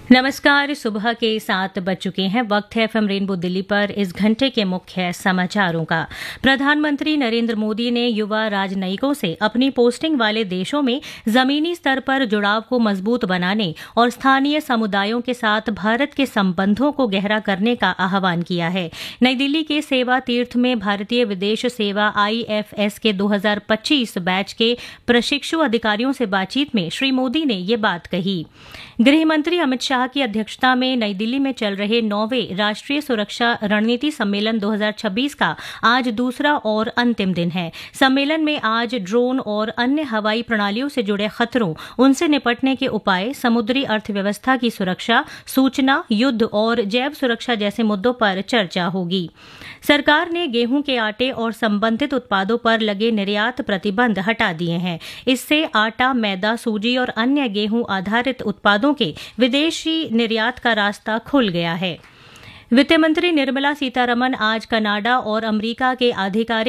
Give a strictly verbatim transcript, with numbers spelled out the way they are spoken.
नमस्कार। सुबह के सात बज चुके हैं। वक्त है एफएम रेनबो दिल्ली पर इस घंटे के मुख्य समाचारों का। प्रधानमंत्री नरेंद्र मोदी ने युवा राजनयिकों से अपनी पोस्टिंग वाले देशों में जमीनी स्तर पर जुड़ाव को मजबूत बनाने और स्थानीय समुदायों के साथ भारत के संबंधों को गहरा करने का आह्वान किया है। नई दिल्ली के सेवा तीर्थ में भारतीय विदेश सेवा आईएफएस के दो हज़ार पच्चीस बैच के प्रशिक्षु अधिकारियों से बातचीत में श्री मोदी ने ये बात कही। गृह मंत्री अमित शाह की अध्यक्षता में नई दिल्ली में चल रहे नौवें राष्ट्रीय सुरक्षा रणनीति सम्मेलन दो हज़ार छब्बीस का आज दूसरा और अंतिम दिन है। सम्मेलन में आज ड्रोन और अन्य हवाई प्रणालियों से जुड़े खतरों, उनसे निपटने के उपाय, समुद्री अर्थव्यवस्था की सुरक्षा, सूचना, युद्ध और जैव सुरक्षा जैसे मुद्दों पर चर्चा होगी। सरकार ने गेहूं के आटे और संबंधित उत्पादों पर लगे निर्यात प्रतिबंध हटा दिए हैं। इससे आटा, मैदा, सूजी और अन्य गेहूं आधारित उत्पादों के विदेशी निर्यात का रास्ता खुल गया है। वित्त मंत्री निर्मला सीतारमण आज कनाडा और अमेरिका के आधिकारिक